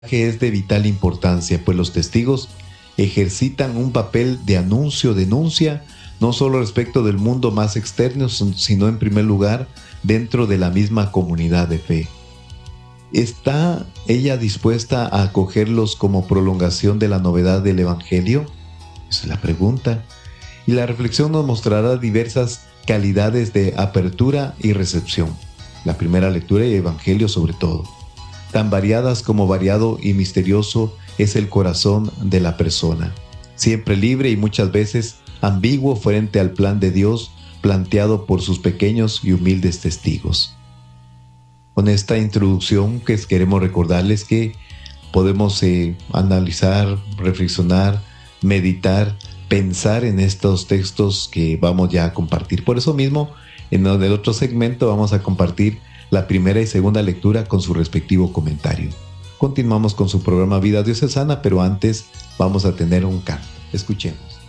Que es de vital importancia, pues los testigos ejercitan un papel de anuncio, denuncia, no solo respecto del mundo más externo, sino en primer lugar dentro de la misma comunidad de fe. ¿Está ella dispuesta a acogerlos como prolongación de la novedad del Evangelio? Esa es la pregunta. Y la reflexión nos mostrará diversas calidades de apertura y recepción. La primera lectura y Evangelio sobre todo. Tan variadas como variado y misterioso es el corazón de la persona, siempre libre y muchas veces ambiguo frente al plan de Dios planteado por sus pequeños y humildes testigos. Con esta introducción queremos recordarles que podemos analizar, reflexionar, meditar, pensar en estos textos que vamos ya a compartir. Por eso mismo, en el otro segmento vamos a compartir la primera y segunda lectura con su respectivo comentario. Continuamos con su programa Vida Diocesana, pero antes vamos a tener un canto. Escuchemos.